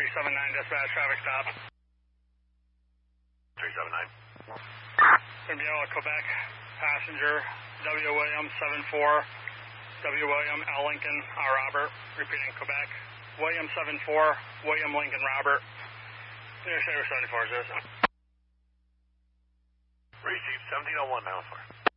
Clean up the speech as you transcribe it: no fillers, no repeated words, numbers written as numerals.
379 dispatch, traffic stop. 379. Going to be out of Quebec, passenger W. William 74, W. William L. Lincoln R. Robert. Repeating, Quebec, William 74, William Lincoln Robert. Interstate 74 is this. Receive 1701 now, sir.